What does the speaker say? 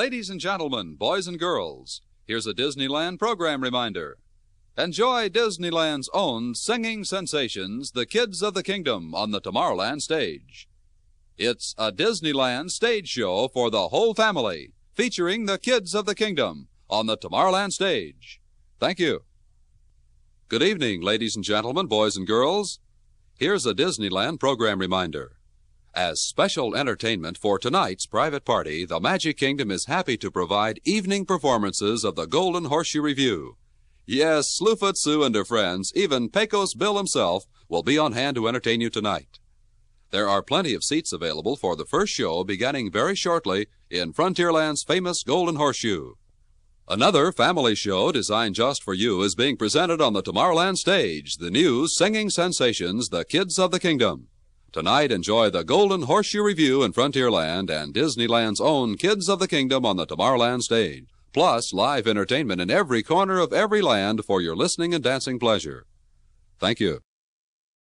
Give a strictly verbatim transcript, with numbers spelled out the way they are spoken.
Ladies and gentlemen, boys and girls, here's a Disneyland program reminder. Enjoy Disneyland's own singing sensations, the Kids of the Kingdom, on the Tomorrowland stage. It's a Disneyland stage show for the whole family, featuring the Kids of the Kingdom on the Tomorrowland stage. Thank you. Good evening, ladies and gentlemen, boys and girls. Here's a Disneyland program reminder. As special entertainment for tonight's private party, the Magic Kingdom is happy to provide evening performances of the Golden Horseshoe Revue. Yes, Slewfoot Sue and her friends, even Pecos Bill himself, will be on hand to entertain you tonight. There are plenty of seats available for the first show beginning very shortly in Frontierland's famous Golden Horseshoe. Another family show designed just for you is being presented on the Tomorrowland stage, the new singing sensations, the Kids of the Kingdom. Tonight, enjoy the Golden Horseshoe Revue in Frontierland and Disneyland's own Kids of the Kingdom on the Tomorrowland stage, plus live entertainment in every corner of every land for your listening and dancing pleasure. Thank you.